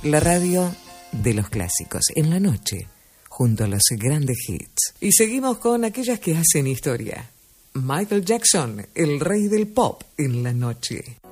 La radio de los clásicos, en la noche, junto a los grandes hits. Y seguimos con aquellas que hacen historia. Michael Jackson, el rey del pop, en la noche.